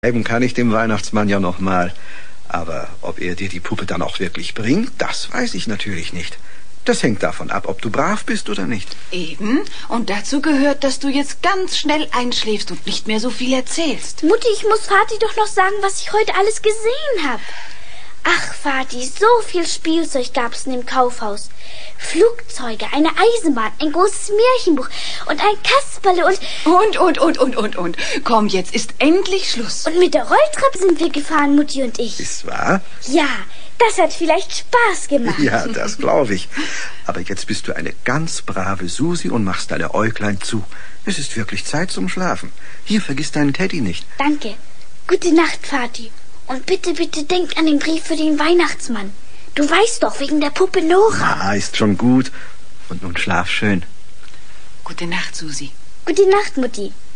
Schreiben kann ich dem Weihnachtsmann ja noch mal. Aber ob er dir die Puppe dann auch wirklich bringt, das weiß ich natürlich nicht. Das hängt davon ab, ob du brav bist oder nicht. Eben. Und dazu gehört, dass du jetzt ganz schnell einschläfst und nicht mehr so viel erzählst. Mutti, ich muss Vati doch noch sagen, was ich heute alles gesehen habe. Ach, Vati, so viel Spielzeug gab es in dem Kaufhaus. Flugzeuge, eine Eisenbahn, ein großes Märchenbuch und ein Kasperle Und. Komm, jetzt ist endlich Schluss. Und mit der Rolltreppe sind wir gefahren, Mutti und ich. Ist wahr? Ja, das hat vielleicht Spaß gemacht. Ja, das glaube ich. Aber jetzt bist du eine ganz brave Susi und machst deine Äuglein zu. Es ist wirklich Zeit zum Schlafen. Hier, vergiss deinen Teddy nicht. Danke. Gute Nacht, Vati. Und bitte, bitte denk an den Brief für den Weihnachtsmann. Du weißt doch, wegen der Puppe Nora. Na, ist schon gut. Und nun schlaf schön. Gute Nacht, Susi. Gute Nacht, Mutti.